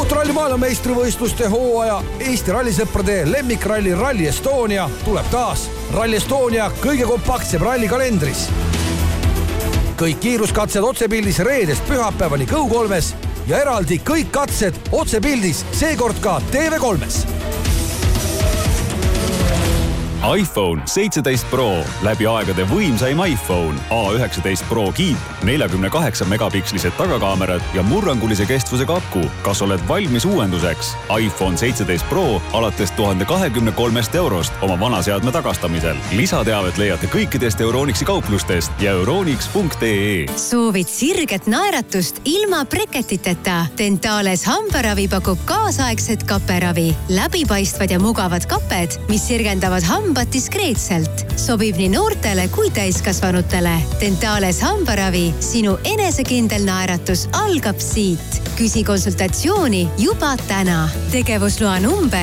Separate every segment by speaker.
Speaker 1: Autoralli maailmameistrivõistluste hooaja Eesti rallisõprade lemmikralli Rally Estonia tuleb taas Rally Estonia kõige kompaktsem rallikalendris. Kõik kiiruskatsed otsepildis reedest pühapäevani Go3-s ja eraldi kõik katsed otsepildis, seekord ka TV3-s.
Speaker 2: iPhone 17 Pro, läbi aegade võimsaim iPhone, A19 Pro Keep, 48 megapikslised tagakaamerad ja murrangulise kestvusega aku. Kas oled valmis uuenduseks? iPhone 17 Pro alates 1023 eurost oma vana seadme tagastamisel. Lisateavet leiate kõikidest Euronixi kauplustest ja euronix.ee.
Speaker 3: Soovid sirget naeratust ilma breketiteta? Dentales hambaravi pakub kaasaegset kaperavi. Läbipaistvad ja mugavad kaped, mis sirgendavad hambad diskreetselt. Sobib nii noortele kui täiskasvanutele. Dentales hambaravi, sinu enesekindel naeratus algab siit. Küsi konsultatsiooni juba täna. Tegevusloa number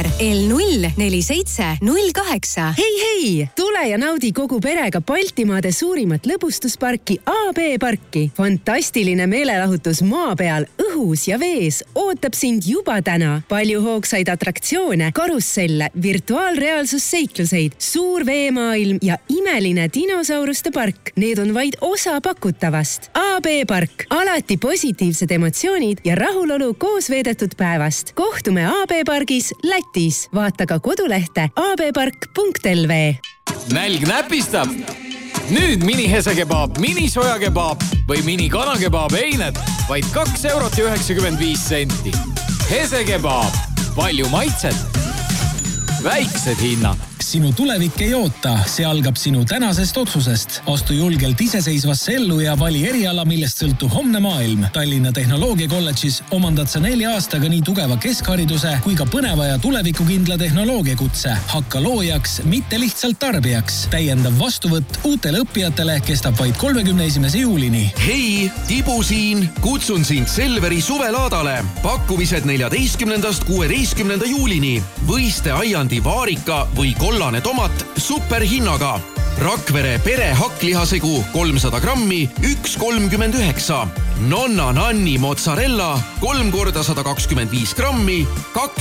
Speaker 3: L04708.
Speaker 4: Hei! Tule ja naudi kogu perega Baltimaade suurimat lõbustusparki AB Parki. Fantastiline meelelahutus maa peal, õhus ja vees ootab sind juba täna. Palju hoogsaid atraktsioone, karusselle, virtuaalreaalsusseikluseid, suur veemaailm ja imeline dinosauruste park. Need on vaid osa pakutavast. AB Park. Alati positiivsed emotsioonid ja rahulolu koos veedetud päevast. Kohtume AB Pargis Lätis. Vaata ka kodulehte abpark.lv.
Speaker 5: Nälg näpistab. Nüüd mini-hesekebaab, mini-sojakebaab või mini-kanakebaab eined vaid 2,95 €. Hesekebaab. Palju maitset. Väiksed hinnad.
Speaker 6: Sinu tulevik ei oota, see algab sinu tänasest otsusest. Astu julgelt iseseisvasse ellu ja vali eriala, millest sõltub homne maailm. Tallinna Tehnoloogiakolledžis omandad sa 4 aastaga nii tugeva keskhariduse kui ka põneva ja tulevikukindla tehnoloogiakutse. Hakka loojaks, mitte lihtsalt tarbijaks. Täiendav vastuvõtt uutele õppijatele kestab vaid 31. juulini.
Speaker 7: Hei, Tibu siin. Kutsun sind Selveri suvelaadale. Pakkumised 14.–16. juulini. Võiste aiandi vaarika või kollane tomat superhinnaga. Rakvere pere hakklihasegu 300 grammi 1,39. Nonna Nanni mozzarella 3x125 grammi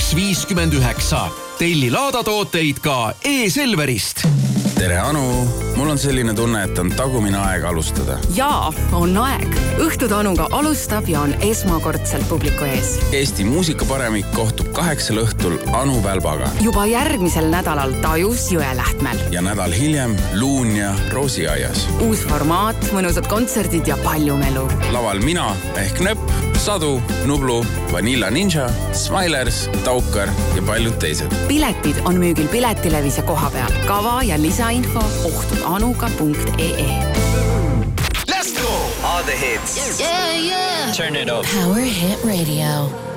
Speaker 7: 2,59. Telli laadatooteid ka E-Selverist.
Speaker 8: Tere Anu, mul on selline tunne, et on tagumine aeg alustada.
Speaker 9: Jaa, on aeg. Õhtud Anuga alustab ja on esmakordselt publiku ees.
Speaker 8: Eesti muusikaparemik kohtub 8 õhtul Anu Välbaga.
Speaker 9: Juba järgmisel nädalal Tajus Jõelähtmel.
Speaker 8: Ja nädal hiljem Luun ja Roosiaias.
Speaker 9: Uus formaat, mõnusad kontserdid ja palju melu.
Speaker 8: Laval mina ehk Nöpp, Sadu, Nublu, Vanilla Ninja, Smilers, Taukar ja paljud teised.
Speaker 9: Piletid on müügil Piletilevis ja koha peal. Kava ja lisainfo ohtudanuga.ee.
Speaker 10: Let's go! All the hits.
Speaker 11: Yeah.
Speaker 10: Turn it up.
Speaker 11: Power Hit Radio.